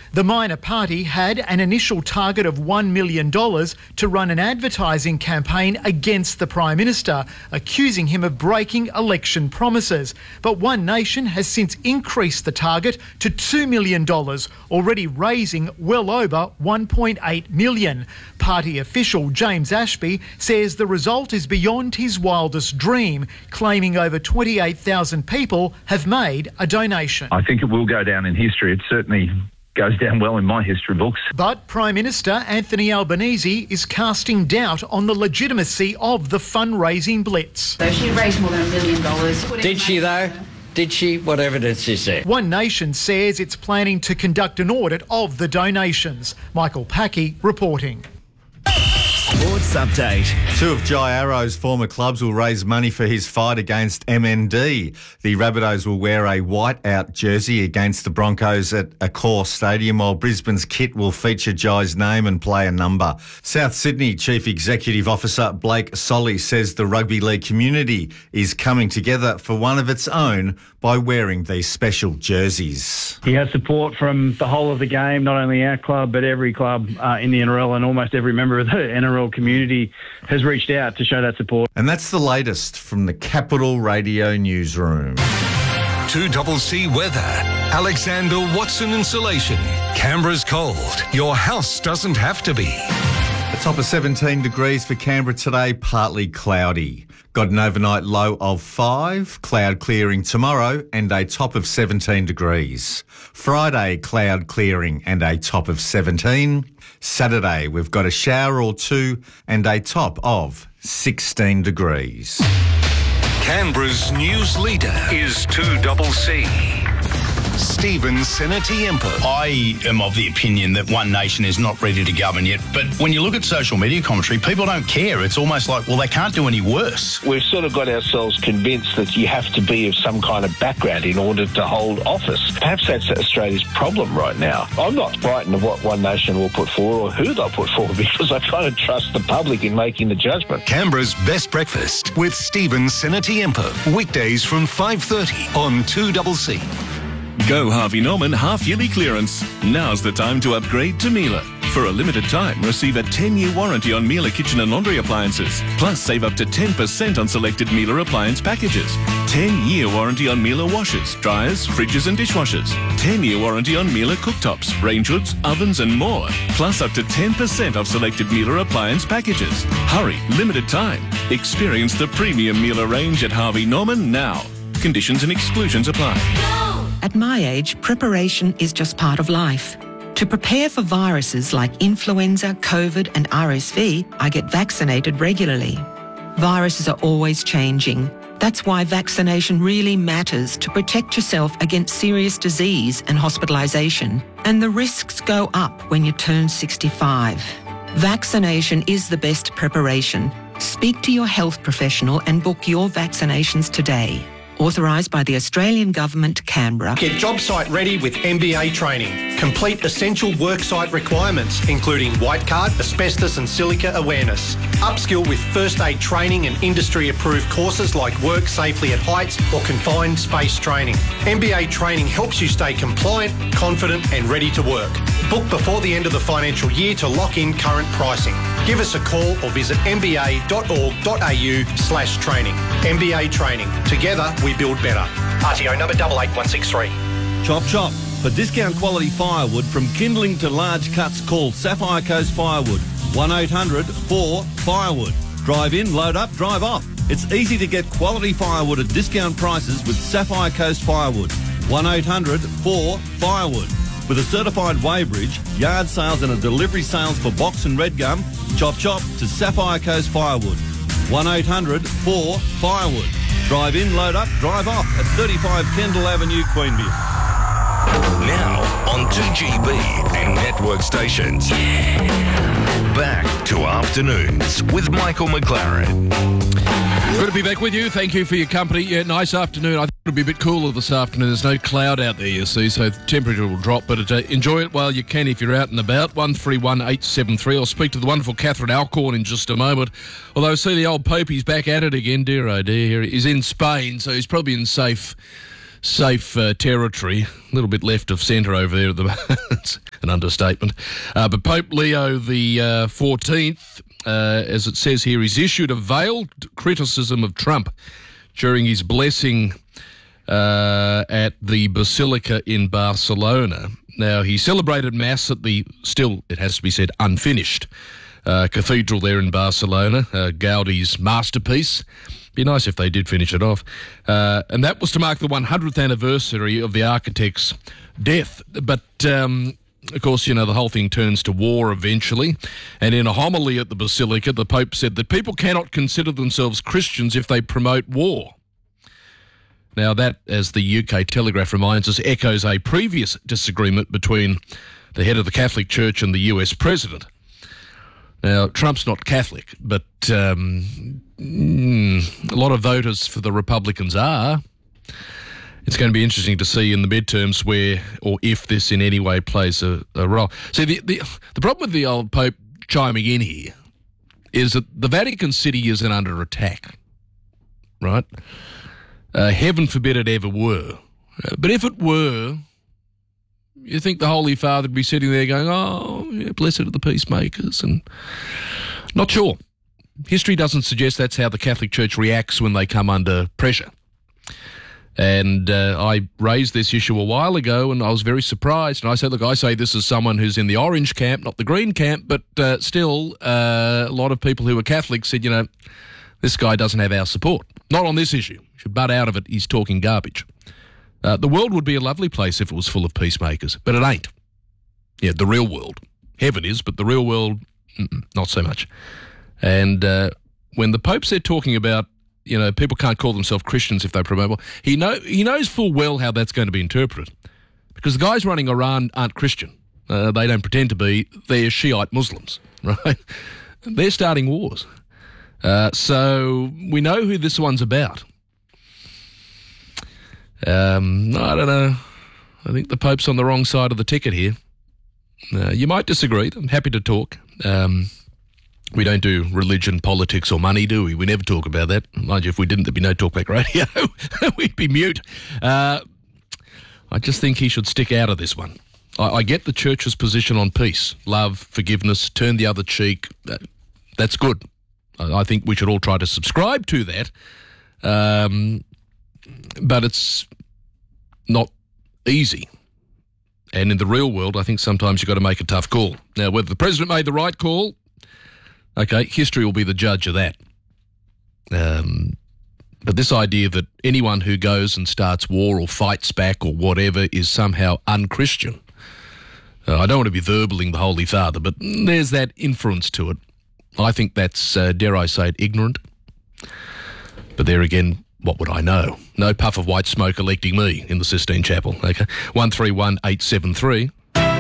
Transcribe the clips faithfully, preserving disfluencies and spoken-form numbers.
The minor party had an initial target of one million dollars to run an advertising campaign against the Prime Minister, accusing him of breaking election promises. But One Nation has since increased the target to two million dollars, already raising well over one point eight million dollars. Party official James Ashby says the result is beyond his wildest dream, claiming over twenty-eight thousand people have made a donation. I think it will go down in history. It certainly goes down well in my history books. But Prime Minister Anthony Albanese is casting doubt on the legitimacy of the fundraising blitz. So she raised more than a million dollars. Did she though? Did she? What evidence is there? One Nation says it's planning to conduct an audit of the donations. Michael Packey reporting. Sports Update. Two of Jai Arrow's former clubs will raise money for his fight against M N D. The Rabbitohs will wear a white-out jersey against the Broncos at Accor Stadium, while Brisbane's kit will feature Jai's name and player number. South Sydney Chief Executive Officer Blake Solly says the rugby league community is coming together for one of its own by wearing these special jerseys. He has support from the whole of the game, not only our club, but every club uh, in the N R L, and almost every member of the N R L community has reached out to show that support. And that's the latest from the Capital Radio newsroom. two C weather. Alexander Watson Insulation. Canberra's cold. Your house doesn't have to be. A top of seventeen degrees for Canberra today, partly cloudy. Got an overnight low of five, cloud clearing tomorrow and a top of seventeen degrees. Friday, cloud clearing and a top of seventeen. Saturday, we've got a shower or two and a top of sixteen degrees. Canberra's news leader is two C. Stephen Senatiempo. I am of the opinion that One Nation is not ready to govern yet, but when you look at social media commentary, people don't care. It's almost like, well, they can't do any worse. We've sort of got ourselves convinced that you have to be of some kind of background in order to hold office. Perhaps that's Australia's problem right now. I'm not frightened of what One Nation will put forward or who they'll put forward, because I kind of trust the public in making the judgment. Canberra's Best Breakfast with Stephen Senatiempo. Weekdays from five thirty on two C. Go Harvey Norman half-yearly clearance. Now's the time to upgrade to Miele. For a limited time, receive a ten-year warranty on Miele kitchen and laundry appliances. Plus, save up to ten percent on selected Miele appliance packages. ten-year warranty on Miele washers, dryers, fridges and dishwashers. ten-year warranty on Miele cooktops, range hoods, ovens and more. Plus, up to ten percent off selected Miele appliance packages. Hurry, limited time. Experience the premium Miele range at Harvey Norman now. Conditions and exclusions apply. At my age, preparation is just part of life. To prepare for viruses like influenza, COVID and R S V, I get vaccinated regularly. Viruses are always changing. That's why vaccination really matters to protect yourself against serious disease and hospitalisation. And the risks go up when you turn sixty-five. Vaccination is the best preparation. Speak to your health professional and book your vaccinations today. Authorised by the Australian Government, Canberra. Get job site ready with M B A training. Complete essential worksite requirements, including white card, asbestos and silica awareness. Upskill with first aid training and industry-approved courses like work safely at heights or confined space training. M B A training helps you stay compliant, confident and ready to work. Book before the end of the financial year to lock in current pricing. Give us a call or visit m b a dot org dot a u slash training. M B A training. Together we build better. R T O number eight eight one six three. Chop chop. For discount quality firewood from kindling to large cuts, call Sapphire Coast Firewood. one eight hundred four firewood. Drive in, load up, drive off. It's easy to get quality firewood at discount prices with Sapphire Coast Firewood. one eight hundred four firewood. With a certified weighbridge, yard sales and a delivery sales for box and red gum, chop chop to Sapphire Coast Firewood. one eight hundred four firewood. Drive in, load up, drive off at thirty-five Kendall Avenue, Queenville. Now on two G B and network stations. Back to Afternoons with Michael McLaren. Good to be back with you. Thank you for your company. Yeah, nice afternoon. I think it'll be a bit cooler this afternoon. There's no cloud out there, you see, so the temperature will drop. But uh, enjoy it while you can if you're out and about. one three one eight seven three. I'll speak to the wonderful Catherine Alcorn in just a moment. Although I see the old Pope, he's back at it again. Dear, oh dear. He's in Spain, so he's probably in safe... safe uh, territory, a little bit left of centre over there at the moment. an understatement. Uh, but Pope Leo the uh, fourteenth, uh, as it says here, he's issued a veiled criticism of Trump during his blessing uh, at the Basilica in Barcelona. Now, he celebrated Mass at the, still, it has to be said, unfinished uh, cathedral there in Barcelona, uh, Gaudi's masterpiece. Be nice if they did finish it off. Uh, and that was to mark the one hundredth anniversary of the architect's death. But, um, of course, you know, the whole thing turns to war eventually. And in a homily at the Basilica, the Pope said that people cannot consider themselves Christians if they promote war. Now, that, as the U K Telegraph reminds us, echoes a previous disagreement between the head of the Catholic Church and the U S president. Now, Trump's not Catholic, but um, mm, a lot of voters for the Republicans are. It's going to be interesting to see in the midterms where or if this in any way plays a, a role. See, the, the, the problem with the old Pope chiming in here is that the Vatican City isn't under attack, right? Uh, heaven forbid it ever were. Uh, but if it were, you think the Holy Father would be sitting there going, oh, yeah, blessed are the peacemakers, and not sure. History doesn't suggest that's how the Catholic Church reacts when they come under pressure. And uh, I raised this issue a while ago, and I was very surprised. And I said, look, I say this as someone who's in the orange camp, not the green camp, but uh, still uh, a lot of people who are Catholics said, you know, this guy doesn't have our support. Not on this issue. Should butt out of it. He's talking garbage. Uh, the world would be a lovely place if it was full of peacemakers, but it ain't. Yeah, the real world. Heaven is, but the real world, not so much. And uh, when the Pope said talking about, you know, people can't call themselves Christians if they promote war, he, know, he knows full well how that's going to be interpreted. Because the guys running Iran aren't Christian. Uh, they don't pretend to be. They're Shiite Muslims, right? They're starting wars. Uh, so we know who this one's about. Um, I don't know. I think the Pope's on the wrong side of the ticket here. Uh, you might disagree. I'm happy to talk. Um, we don't do religion, politics or money, do we? We never talk about that. Mind you, if we didn't, there'd be no talkback radio. We'd be mute. Uh, I just think he should stick out of this one. I, I get the Church's position on peace, love, forgiveness, turn the other cheek. Uh, that's good. I think we should all try to subscribe to that, um, but it's not easy. And in the real world, I think sometimes you've got to make a tough call. Now, whether the president made the right call, okay, history will be the judge of that. Um, but this idea that anyone who goes and starts war or fights back or whatever is somehow un-Christian, uh, I don't want to be verbaling the Holy Father, but there's that inference to it. I think that's, uh, dare I say it, ignorant. But there again, what would I know? No puff of white smoke electing me in the Sistine Chapel. Okay, one three one eight seven three.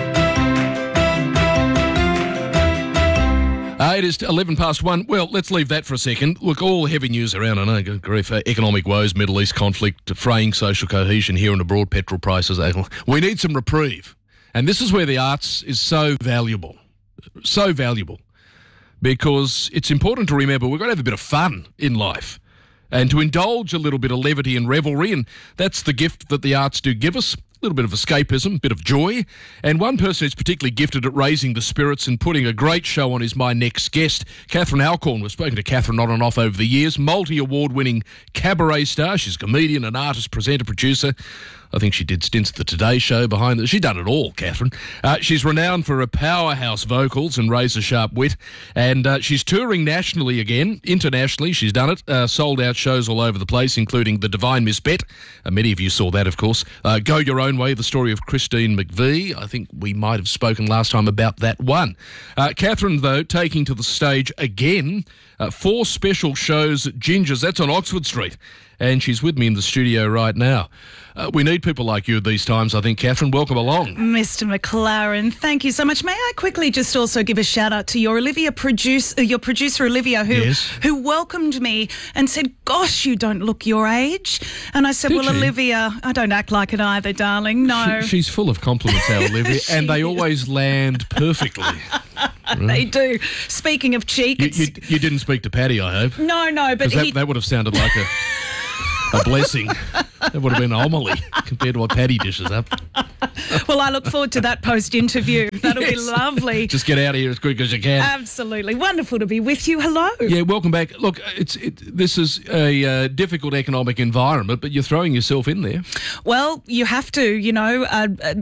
Uh, it is eleven past one. Well, let's leave that for a second. Look, all heavy news around, I know, good grief, uh, economic woes, Middle East conflict, fraying social cohesion here and abroad, petrol prices. We need some reprieve. And this is where the arts is so valuable. So valuable. Because it's important to remember we've got to have a bit of fun in life and to indulge a little bit of levity and revelry, and that's the gift that the arts do give us. A little bit of escapism, a bit of joy. And one person who's particularly gifted at raising the spirits and putting a great show on is my next guest, Catherine Alcorn. We've spoken to Catherine on and off over the years, multi-award-winning cabaret star. She's a comedian, an artist, presenter, producer. I think she did stints at the Today Show behind it. She's done it all, Catherine. Uh, she's renowned for her powerhouse vocals and razor-sharp wit. And uh, she's touring nationally again, internationally. She's done it. Uh, sold-out shows all over the place, including The Divine Miss Bet. Uh, many of you saw that, of course. Uh, Go Your Own Way, the story of Christine McVie. I think we might have spoken last time about that one. Uh, Catherine, though, taking to the stage again, uh, four special shows at Ginger's. That's on Oxford Street. And she's with me in the studio right now. Uh, we need people like you at these times, I think. Catherine, welcome along. Mister McLaren, thank you so much. May I quickly just also give a shout out to your Olivia produce, uh, your producer Olivia, who yes. who welcomed me and said, "Gosh, you don't look your age." And I said, Did "Well, she? Olivia, I don't act like it either, darling. No." She, she's full of compliments, our Olivia, and they always land perfectly. They do. Speaking of cheek, You, it's... you, you didn't speak to Paddy, I hope. no, no, but 'Cause that, he... that would have sounded like a, a blessing. That would have been a homily compared to what Paddy dishes up. Well, I look forward to that post-interview. That'll Yes. be lovely. Just get out of here as quick as you can. Absolutely. Wonderful to be with you. Hello. Yeah, welcome back. Look, it's it, this is a uh, difficult economic environment, but you're throwing yourself in there. Well, you have to, you know, uh, uh,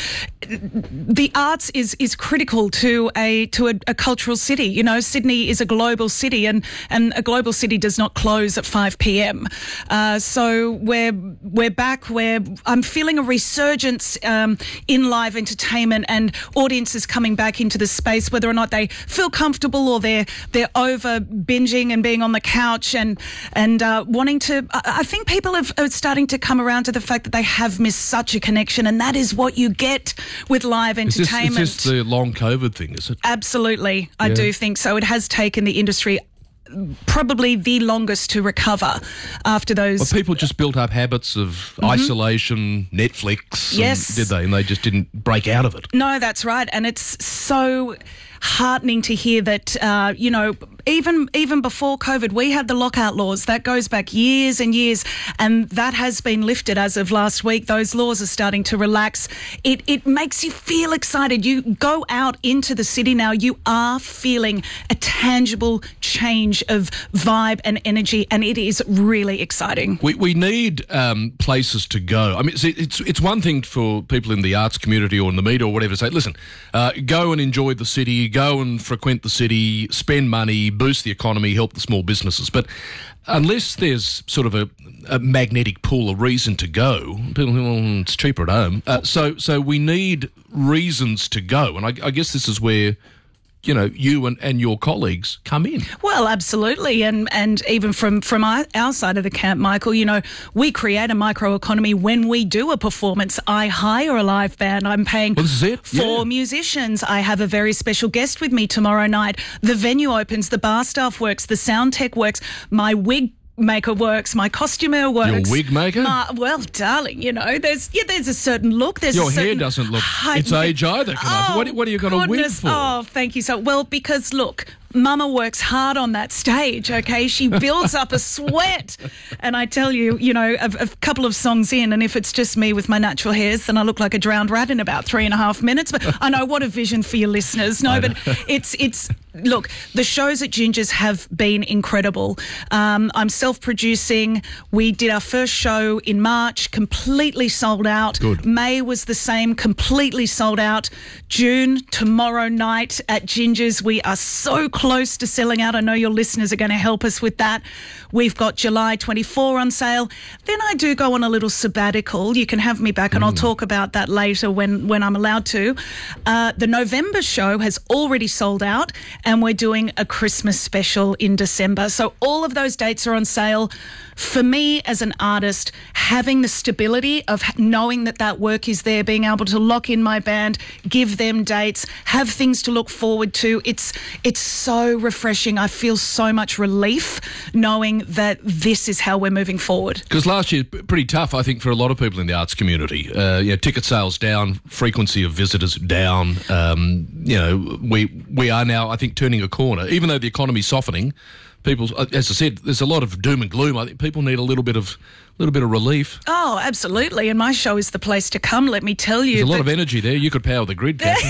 the arts is is critical to a to a, a cultural city. You know, Sydney is a global city, and, and a global city does not close at five p.m. Uh, so we're we're back. Where I'm feeling a resurgence um, in live entertainment and audiences coming back into the space, whether or not they feel comfortable or they're they're over binging and being on the couch and and uh, wanting to. I, I think people have, are starting to come around to the fact that they have missed such a connection, and that is what you get with live Is this, entertainment. is this the long COVID thing, is it? Absolutely, I Yeah. do think so. It has taken the industry probably the longest to recover after those. Well, people just built up habits of Mhm. isolation, Netflix, and- Yes. did they? And they just didn't break out of it. No, that's right, and it's so heartening to hear that. Uh, you know, even even before COVID, we had the lockout laws. That goes back years and years, and that has been lifted as of last week. Those laws are starting to relax. It it makes you feel excited. You go out into the city now. You are feeling a tangible change of vibe and energy, and it is really exciting. We we need um, places to go. I mean, it's, it's it's one thing for people in the arts community or in the media or whatever to say, listen, uh, go and enjoy the city, go and frequent the city, spend money, boost the economy, help the small businesses. But unless there's sort of a, a magnetic pull, a reason to go, people think, well, it's cheaper at home. Uh, so so we need reasons to go, and I, I guess this is where, you know, you and, and your colleagues come in. Well, absolutely, and and even from from our, our side of the camp, Michael, you know, we create a microeconomy when we do a performance. I hire a live band. I'm paying well, this is it. four Yeah. musicians. I have a very special guest with me tomorrow night. The venue opens, the bar staff works, the sound tech works, my wig maker works, my costumer works. Your wig maker? My, well, darling, you know, there's yeah, there's a certain look. There's Your a certain hair doesn't look height. its age either. Can I? Oh, What, what are you got a wig goodness. for? Oh, thank you so well because look. Mama works hard on that stage, okay? She builds up a sweat. And I tell you, you know, a, a couple of songs in, and if it's just me with my natural hairs, then I look like a drowned rat in about three and a half minutes. But I know, what a vision for your listeners. No, but it's, it's, look, the shows at Ginger's have been incredible. Um, I'm self-producing. We did our first show in March, completely sold out. Good. May was the same, completely sold out. June, tomorrow night at Ginger's, we are so close to selling out. I know your listeners are going to help us with that. We've got July twenty-fourth on sale. Then I do go on a little sabbatical. You can have me back, and Mm. I'll talk about that later when, when I'm allowed to. Uh, the November show has already sold out, and we're doing a Christmas special in December. So all of those dates are on sale. For me as an artist, having the stability of h- knowing that that work is there, being able to lock in my band, give them dates, have things to look forward to, it's it's so refreshing. I feel so much relief knowing that this is how we're moving forward. Because last year, p- pretty tough, I think, for a lot of people in the arts community. Uh, you know, ticket sales down, frequency of visitors down. Um, you know, we we are now, I think, turning a corner. Even though the economy's softening, people, as I said, there's a lot of doom and gloom. I think people need a little bit of, little bit of relief. Oh, absolutely. And my show is the place to come, let me tell you. There's a lot But- of energy there. You could power the grid, Catherine.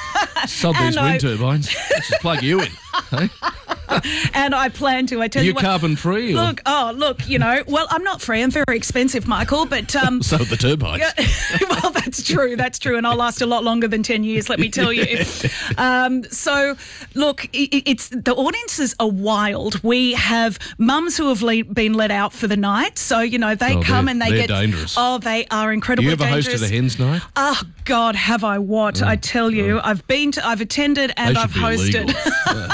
Sod these And I- wind turbines. Let's just plug you in. Hey? and I plan to. I tell Are you you what, carbon free? Or? Look, oh, look, you know, well, I'm not free. I'm very expensive, Michael, but... Um, So are the turbines. Yeah, well, that's true. That's true. And I'll last a lot longer than ten years, let me tell you. Um, so, look, it, it's the audiences are wild. We have mums who have le- been let out for the night. So, you know, they Oh, come they're- and they they're get... dangerous. Oh, they are incredibly You ever dangerous. hosted a hen's night? Oh, God, have I what? I tell you. I've been to... I've attended and They I've should be hosted. illegal.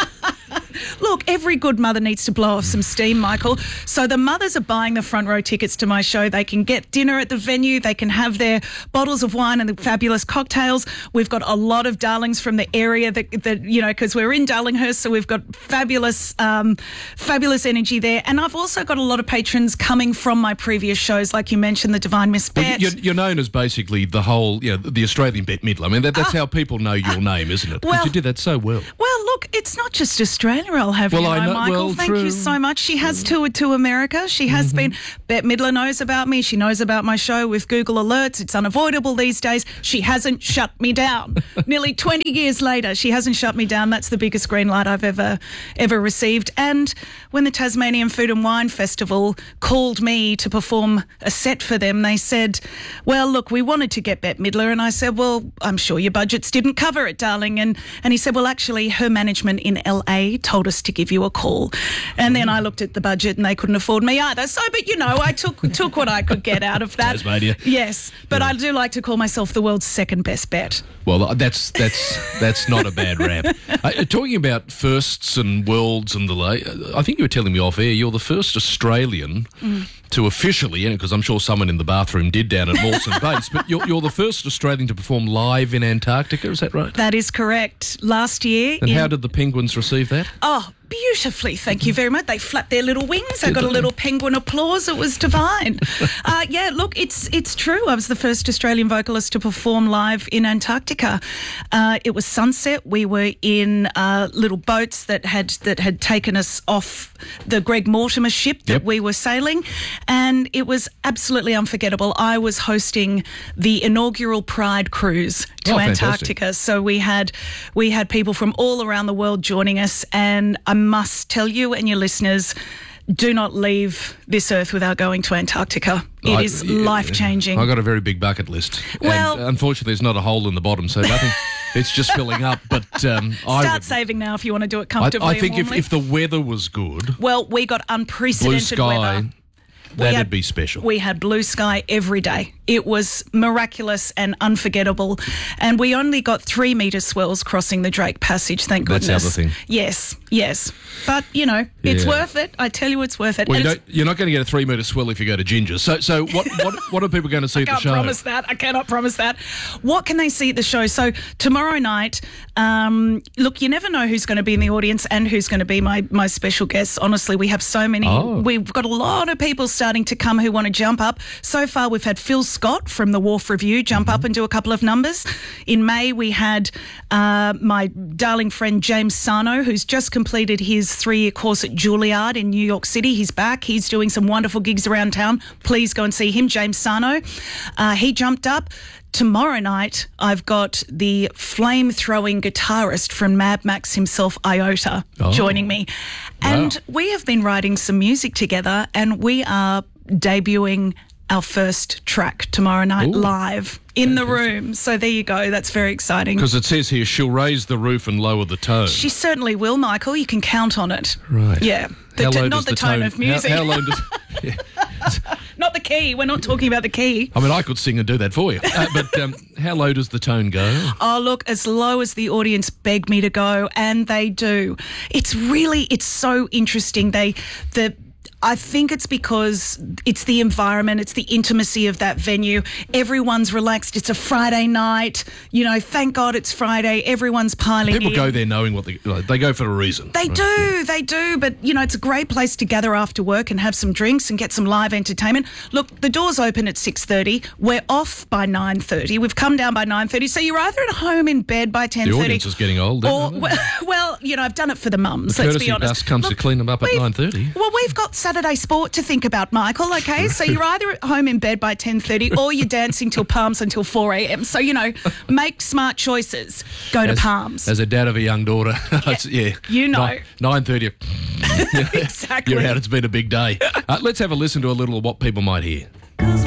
Look, every good mother needs to blow off some steam, Michael. So the mothers are buying the front row tickets to my show. They can get dinner at the venue. They can have their bottles of wine and the fabulous cocktails. We've got a lot of darlings from the area that, that you know, because we're in Darlinghurst, so we've got fabulous, um, fabulous energy there. And I've also got a lot of patrons coming from my previous shows, like you mentioned, the Divine Miss Well, Bet. you're, you're known as basically the whole, you know, the Australian Bette Midler. I mean, that, that's how people know your name, isn't it? 'Cause well- you did that so well. Well, look, it's not just Australia, I'll have Well, you know, I know- Michael. well, Thank true. you so much. She has toured to America. She has Mm-hmm. been Bette Midler knows about me. She knows about my show with Google Alerts. It's unavoidable these days. She hasn't shut me down. Nearly twenty years later, she hasn't shut me down. That's the biggest green light I've ever ever received. And when the Tasmanian Food and Wine Festival called me to perform a set for them, they said, well, look, we wanted to get Bette Midler. And I said, well, I'm sure your budgets didn't cover it, darling. And and he said, well, actually, her management in L A told us to give you a call. And then I looked at the budget and they couldn't afford me either. So, but, you know, I took took what I could get out of that. Tasmania. Yes. But yeah. I do like to call myself the world's second best bet. Well, that's that's that's not a bad rap. Uh, talking about firsts and worlds and the like, I think you were telling me off air, you're the first Australian mm. to officially, because I'm sure someone in the bathroom did down at Mawson Base, but you're, you're the first Australian to perform live in Antarctica, is that right? That is correct. Last year. And in... how did the penguins receive that? Oh, beautifully, thank you very much. They flapped their little wings. I got a little penguin applause. It was divine. uh, yeah, look, it's it's true. I was the first Australian vocalist to perform live in Antarctica. Uh, it was sunset. We were in uh, little boats that had that had taken us off the Greg Mortimer ship that yep. we were sailing, and it was absolutely unforgettable. I was hosting the inaugural Pride cruise to oh, Antarctica, fantastic. so we had we had people from all around the world joining us, and I must tell you and your listeners, do not leave this earth without going to Antarctica. It I, is yeah, life-changing. I've got a very big bucket list. Well, and unfortunately, there's not a hole in the bottom, so nothing. It's just filling up. But um, start I would, saving now if you want to do it comfortably. I, I think and if, if the weather was good, well, we got unprecedented blue sky, weather. That'd had, be special. We had blue sky every day. It was miraculous and unforgettable. And we only got three metre swells crossing the Drake Passage, thank That's goodness. That's the other thing. Yes, yes. But, you know, it's yeah. worth it. I tell you it's worth it. Well, you don't, you're not going to get a three metre swell if you go to Ginger's. So so what, what, what are people going to see I at the can't show? I can't promise that. I cannot promise that. What can they see at the show? So tomorrow night, um, look, you never know who's going to be in the audience and who's going to be my, my special guests. Honestly, we have so many. Oh. We've got a lot of people starting to come who want to jump up. So far, we've had Phil Scott from the Wharf Review jump mm-hmm. up and do a couple of numbers. In May, we had uh, my darling friend James Sarno, who's just completed his three-year course at Juilliard in New York City. He's back. He's doing some wonderful gigs around town. Please go and see him, James Sarno. Uh, he jumped up. Tomorrow night, I've got the flame-throwing guitarist from Mad Max himself, Iota, oh. joining me. And wow. we have been writing some music together, and we are debuting our first track tomorrow night Ooh. live in the room. So there you go. That's very exciting. Because it says here she'll raise the roof and lower the tone. She certainly will, Michael. You can count on it. Right. Yeah. The, t- not the, the tone, tone of music. How, how low does... Yeah. Not the key. We're not talking about the key. I mean, I could sing and do that for you. Uh, but um, how low does the tone go? Oh, look, as low as the audience beg me to go, and they do. It's really, it's so interesting. They, the... I think it's because it's the environment, it's the intimacy of that venue. Everyone's relaxed. It's a Friday night. You know, thank God it's Friday. Everyone's piling People in. go there knowing what they they go for a reason. They right? do, they do. But, you know, it's a great place to gather after work and have some drinks and get some live entertainment. Look, the doors open at six thirty. We're off by nine thirty. We've come down by nine thirty. So you're either at home in bed by ten thirty. The audience is getting old. Or, well, well, you know, I've done it for the mums, the let's be honest. bus comes Look, to clean them up at nine thirty. Well, we've got Saturday sport to think about, Michael, okay? So you're either at home in bed by ten thirty or you're dancing till Palms until four a.m. So, you know, make smart choices. Go as, to Palms. As a dad of a young daughter, yeah, yeah. You know. nine thirty. Exactly. You're out. It's been a big day. Uh, let's have a listen to a little of what people might hear.